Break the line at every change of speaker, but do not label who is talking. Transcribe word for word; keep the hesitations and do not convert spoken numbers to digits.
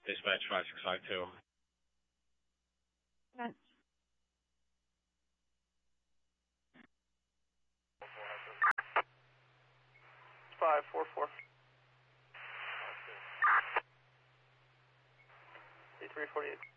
Dispatch five six five two.
That's
five four four. three forty-eight.